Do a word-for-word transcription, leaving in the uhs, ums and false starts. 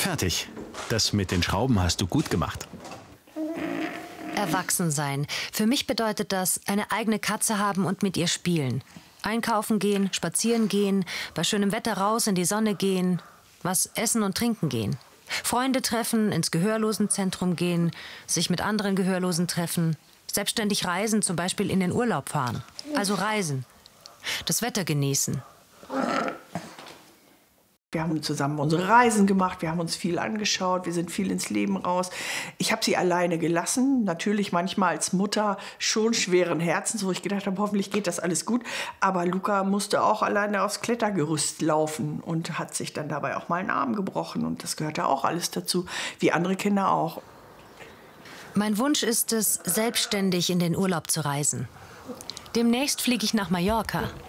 Fertig. Das mit den Schrauben hast du gut gemacht. Erwachsen sein. Für mich bedeutet das, eine eigene Katze haben und mit ihr spielen. Einkaufen gehen, spazieren gehen, bei schönem Wetter raus in die Sonne gehen, was essen und trinken gehen. Freunde treffen, ins Gehörlosenzentrum gehen, sich mit anderen Gehörlosen treffen, selbstständig reisen, zum Beispiel in den Urlaub fahren. Also reisen, das Wetter genießen. Wir haben zusammen unsere Reisen gemacht, wir haben uns viel angeschaut, wir sind viel ins Leben raus. Ich habe sie alleine gelassen, natürlich manchmal als Mutter schon schweren Herzens, wo ich gedacht habe, hoffentlich geht das alles gut. Aber Luca musste auch alleine aufs Klettergerüst laufen und hat sich dann dabei auch mal einen Arm gebrochen. Und das gehörte auch alles dazu, wie andere Kinder auch. Mein Wunsch ist es, selbstständig in den Urlaub zu reisen. Demnächst fliege ich nach Mallorca.